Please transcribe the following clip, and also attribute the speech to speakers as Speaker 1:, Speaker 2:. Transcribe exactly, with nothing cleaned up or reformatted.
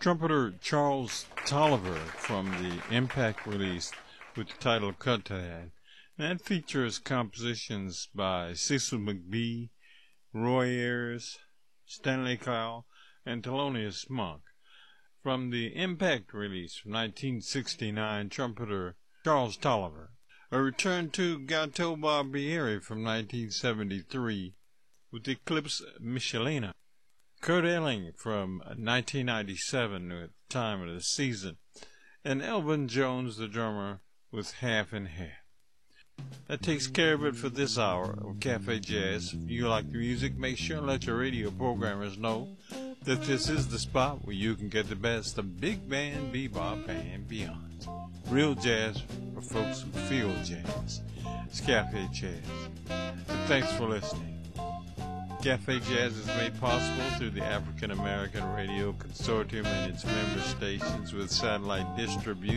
Speaker 1: trumpeter Charles Tolliver from the Impact release with the title Cutad. That features compositions by Cecil McBee, Roy Ayers, Stanley Cowell, and Thelonious Monk. From the Impact release from nineteen sixty-nine, trumpeter Charles Tolliver. A return to Gateau Barbieri from nineteen seventy-three with Eclipse Michelina. Kurt Elling from nineteen ninety-seven at the time of the season. And Elvin Jones, the drummer, with Half and Half. That takes care of it for this hour of Cafe Jazz. If you like the music, make sure and let your radio programmers know that this is the spot where you can get the best of big band, bebop, and beyond. Real jazz for folks who feel jazz. It's Cafe Jazz. And thanks for listening. Cafe Jazz is made possible through the African American Radio Consortium and its member stations with satellite distribution.